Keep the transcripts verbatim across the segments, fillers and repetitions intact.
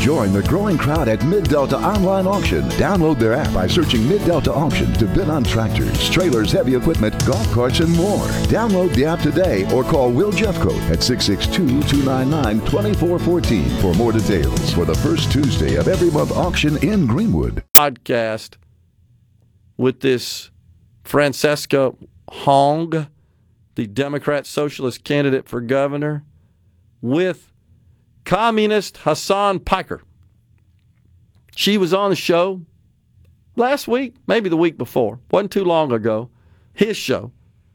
Join the growing crowd at Mid-Delta Online Auction. Download their app by searching Mid-Delta Auction to bid on tractors, trailers, heavy equipment, golf carts, and more. Download the app today or call Will Jeffcoat at six six two, two nine nine, two four one four for more details for the first Tuesday of every month auction in Greenwood. Podcast with this Francesca Hong, the Democrat Socialist candidate for governor, with communist Hasan Piker. She was on the show last week, maybe the week before. Wasn't too long ago. His show.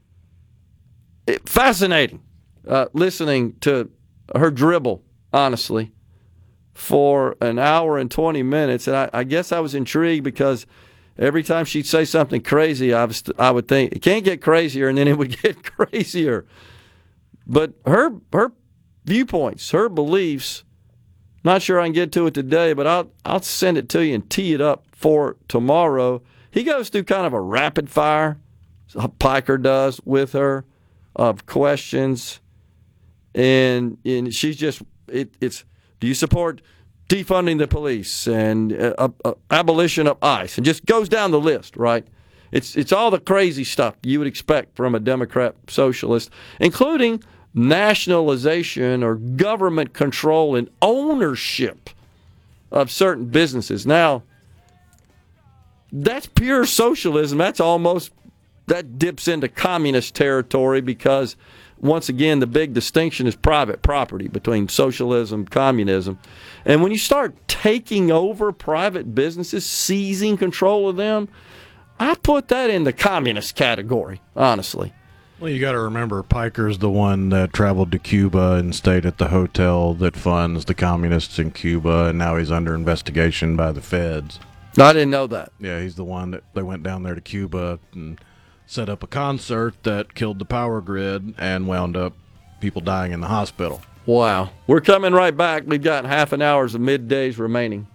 It, fascinating uh, listening to her dribble, honestly, for an hour and twenty minutes. And I, I guess I was intrigued because every time she'd say something crazy, I, was, I would think, it can't get crazier, and then it would get crazier. But her her viewpoints, her beliefs, not sure I can get to it today, but I'll I'll send it to you and tee it up for tomorrow. He goes through kind of a rapid fire, Piker does, with her, of questions, and and she's just it, it's do you support defunding the police and uh, uh, abolition of ICE, and just goes down the list, right? It's it's all the crazy stuff you would expect from a Democrat socialist, including nationalization or government control and ownership of certain businesses. Now, that's pure socialism. That's almost, that dips into communist territory because, once again, the big distinction is private property between socialism, communism. And when you start taking over private businesses, seizing control of them, I put that in the communist category, honestly. Well, you got to remember, Piker's the one that traveled to Cuba and stayed at the hotel that funds the communists in Cuba, and now he's under investigation by the feds. I didn't know that. Yeah, he's the one that they went down there to Cuba and set up a concert that killed the power grid and wound up people dying in the hospital. Wow. We're coming right back. We've got half an hour's of middays remaining.